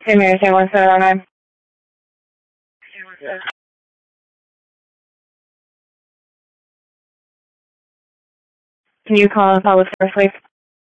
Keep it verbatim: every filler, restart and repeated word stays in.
Hey, Mary, say one seven nine. Can you call and tell the first, please?